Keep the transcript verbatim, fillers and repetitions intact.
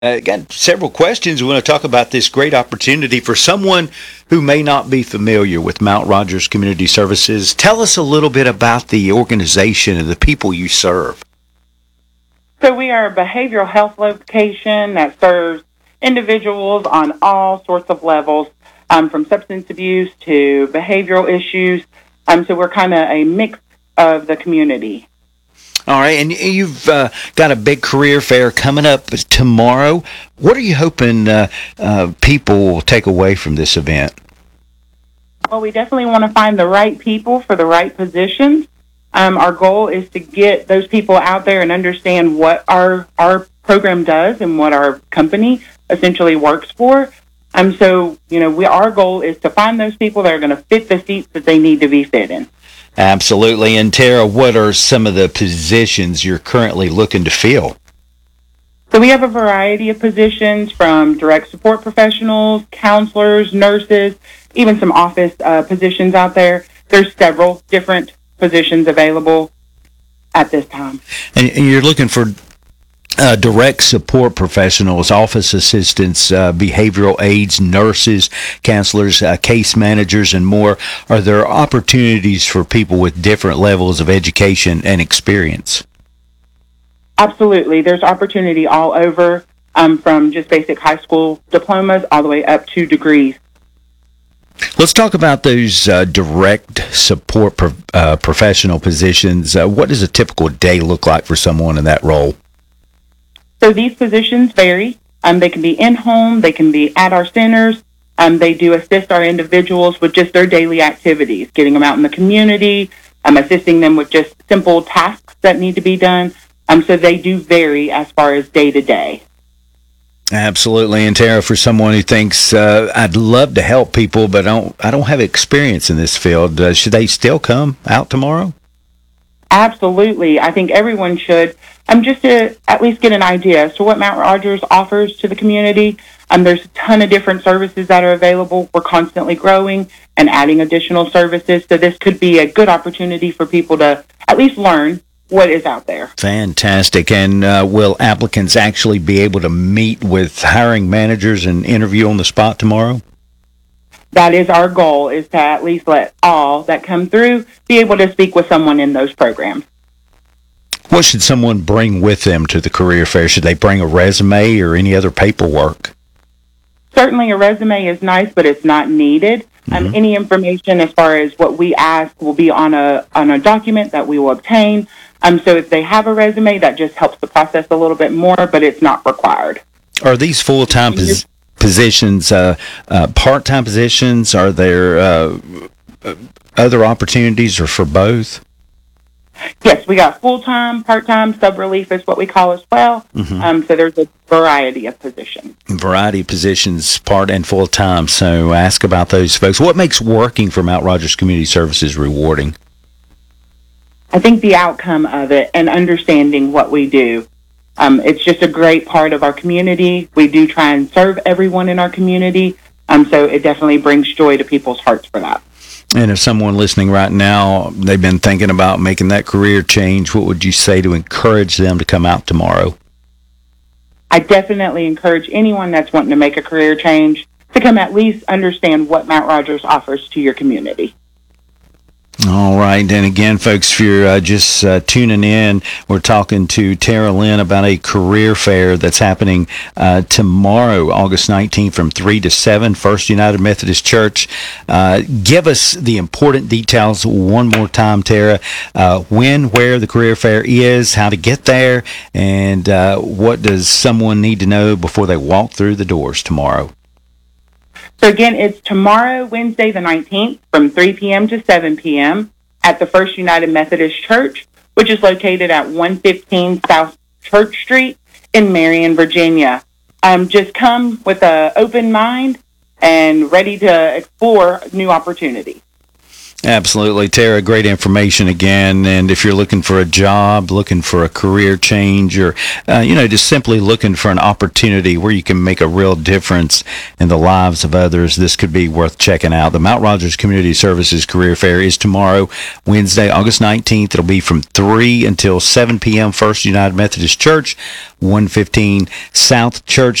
Uh, got several questions. We want to talk about this great opportunity for someone who may not be familiar with Mount Rogers Community Services. Tell us a little bit about the organization and the people you serve. So we are a behavioral health location that serves individuals on all sorts of levels, um, from substance abuse to behavioral issues. Um, so we're kind of a mix of the community. All right, and you've uh, got a big career fair coming up tomorrow. What are you hoping uh, uh, people will take away from this event? Well, we definitely want to find the right people for the right positions. Um, our goal is to get those people out there and understand what our our program does and what our company essentially works for. Um, so, you know, we our goal is to find those people that are going to fit the seats that they need to be fit in. Absolutely. And Tara, what are some of the positions you're currently looking to fill? So we have a variety of positions, from direct support professionals, counselors, nurses, even some office uh, positions out there. There's several different positions available at this time. And you're looking for Uh, direct support professionals, office assistants, uh, behavioral aides, nurses, counselors, uh, case managers, and more. Are there opportunities for people with different levels of education and experience? Absolutely. There's opportunity all over, um, from just basic high school diplomas all the way up to degrees. Let's talk about those uh, direct support pro- uh, professional positions. Uh, what does a typical day look like for someone in that role? So these positions vary. Um, they can be in-home, they can be at our centers. Um, they do assist our individuals with just their daily activities, getting them out in the community, um, assisting them with just simple tasks that need to be done. Um, so they do vary as far as day-to-day. Absolutely. And Tara, for someone who thinks, uh, I'd love to help people, but I don't, I don't have experience in this field, uh, should they still come out tomorrow? Absolutely. I think everyone should, um, just to at least get an idea as to what Mount Rogers offers to the community. Um, there's a ton of different services that are available. We're constantly growing and adding additional services, so this could be a good opportunity for people to at least learn what is out there. Fantastic. And uh, will applicants actually be able to meet with hiring managers and interview on the spot tomorrow? That is our goal, is to at least let all that come through be able to speak with someone in those programs. What should someone bring with them to the career fair? Should they bring a resume or any other paperwork? Certainly a resume is nice, but it's not needed. Mm-hmm. Um, any information as far as what we ask will be on a on a document that we will obtain. Um, so if they have a resume, that just helps the process a little bit more, but it's not required. Are these full-time positions? Positions, uh, uh, part-time positions? Are there uh, other opportunities, or for both? Yes, we got full-time, part-time, sub-relief is what we call as well. Mm-hmm. Um, so there's a variety of positions. Variety of positions, part and full-time. So ask about those folks. What makes working for Mount Rogers Community Services rewarding? I think the outcome of it and understanding what we do. Um, it's just a great part of our community. We do try and serve everyone in our community, um, so it definitely brings joy to people's hearts for that. And if someone listening right now, they've been thinking about making that career change, what would you say to encourage them to come out tomorrow? I definitely encourage anyone that's wanting to make a career change to come at least understand what Mount Rogers offers to your community. All right. And again, folks, if you're uh, just uh, tuning in, we're talking to Tara Lynn about a career fair that's happening uh, tomorrow, August nineteenth, from three to seven, First United Methodist Church. Uh, give us the important details one more time, Tara. Uh, when, where the career fair is, how to get there, and uh, what does someone need to know before they walk through the doors tomorrow? So again, it's tomorrow, Wednesday the nineteenth, from three p.m. to seven p.m. at the First United Methodist Church, which is located at one fifteen South Church Street in Marion, Virginia. Um, just come with an open mind and ready to explore new opportunities. Absolutely, Tara. Great information again. And if you're looking for a job, looking for a career change, or uh, you know, just simply looking for an opportunity where you can make a real difference in the lives of others, this could be worth checking out. The Mount Rogers Community Services Career Fair is tomorrow, Wednesday, August nineteenth. It'll be from three until seven p.m. First United Methodist Church, one fifteen South Church